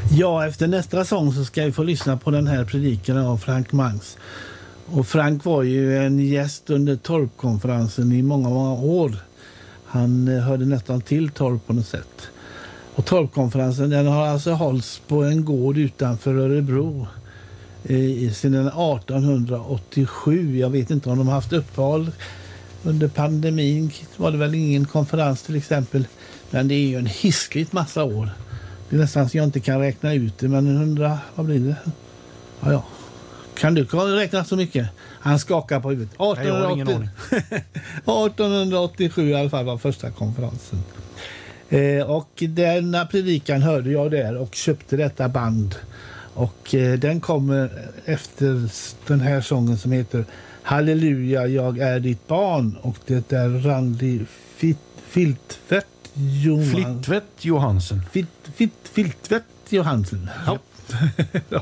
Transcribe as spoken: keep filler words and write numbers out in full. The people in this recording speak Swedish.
Ja, efter nästa sång så ska vi få lyssna på den här predikan av Frank Mangs. Och Frank var ju en gäst under Torpkonferensen i många, många år. Han hörde nästan till Torp på något sätt. Och Torpkonferensen, den har alltså hållits på en gård utanför Örebro i sedan arton åttiosju. Jag vet inte om de har haft uppehåll under pandemin. Var det väl ingen konferens till exempel. Men det är ju en hiskligt massa år. Det är nästan så jag inte kan räkna ut det, men hundra, vad blir det? Ja, ja. Kan du räkna så mycket? Han skakar på huvudet. arton åttiosju i alla fall var första konferensen. Eh, och denna predikan hörde jag där och köpte detta band. Och eh, den kommer efter den här sången som heter Halleluja, jag är ditt barn. Och det är Randy Filtvedt Johan... Filtvedt Johansen. Fit, fit, Filtvedt Johansen. Ja.